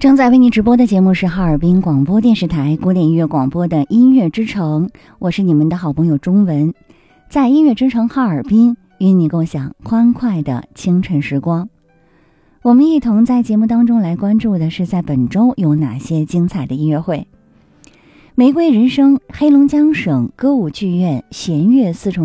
正在为您直播的节目是哈尔滨广播电视台古典音乐广播的音乐之城，我是你们的好朋友钟文，在音乐之城哈尔滨与你共享欢快的清晨时光。我们一同在节目当中来关注的是在本周有哪些精彩的音乐会。玫瑰人生黑龙江省歌舞剧院弦乐四重